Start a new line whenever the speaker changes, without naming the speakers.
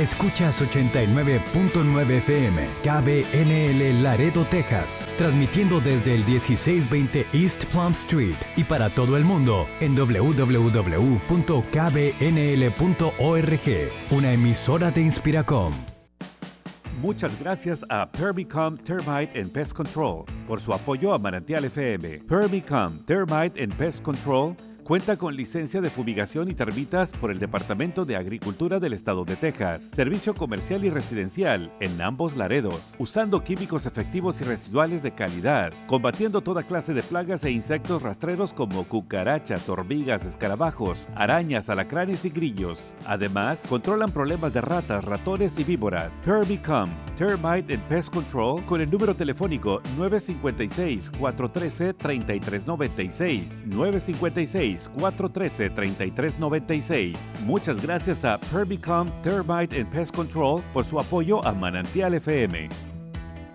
Escuchas 89.9 FM, KBNL Laredo, Texas. Transmitiendo desde el 1620 East Plum Street y para todo el mundo en www.kbnl.org. Una emisora de Inspiracom.
Muchas gracias a Permicom Termite and Pest Control por su apoyo a Manantial FM. Permicom Termite and Pest Control cuenta con licencia de fumigación y termitas por el Departamento de Agricultura del Estado de Texas. Servicio comercial y residencial en ambos Laredos, usando químicos efectivos y residuales de calidad, combatiendo toda clase de plagas e insectos rastreros como cucarachas, hormigas, escarabajos, arañas, alacranes y grillos. Además, controlan problemas de ratas, ratones y víboras. Permicom Termite and Pest Control con el número telefónico 956-413-3396. 956-413-3396. Muchas gracias a Permicom Termite and Pest Control por su apoyo a Manantial FM.